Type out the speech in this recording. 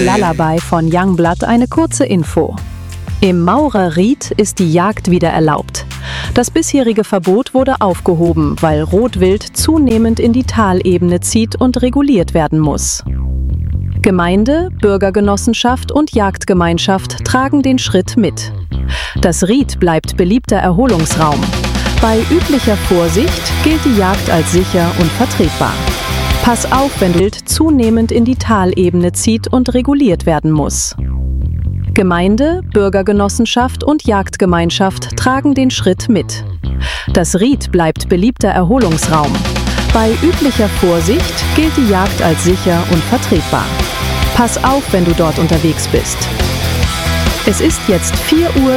Lullaby von Youngblood eine kurze Info. Im Maurer-Ried ist die Jagd wieder erlaubt. Das bisherige Verbot wurde aufgehoben, weil Rotwild zunehmend in die Talebene zieht und reguliert werden muss. Gemeinde, Bürgergenossenschaft und Jagdgemeinschaft tragen den Schritt mit. Das Ried bleibt beliebter Erholungsraum. Bei üblicher Vorsicht gilt die Jagd als sicher und vertretbar. Pass auf, wenn Wild zunehmend in die Talebene zieht und reguliert werden muss. Gemeinde, Bürgergenossenschaft und Jagdgemeinschaft tragen den Schritt mit. Das Ried bleibt beliebter Erholungsraum. Bei üblicher Vorsicht gilt die Jagd als sicher und vertretbar. Pass auf, wenn du dort unterwegs bist. Es ist jetzt 4:30 Uhr